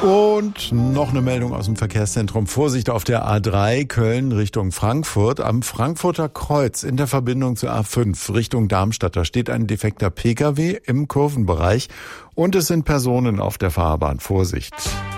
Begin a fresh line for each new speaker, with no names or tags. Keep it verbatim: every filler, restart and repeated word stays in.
Und noch eine Meldung aus dem Verkehrszentrum. Vorsicht auf der A drei Köln Richtung Frankfurt. Am Frankfurter Kreuz in der Verbindung zur A fünf Richtung Darmstadt. Da steht ein defekter Pkw im Kurvenbereich und es sind Personen auf der Fahrbahn. Vorsicht.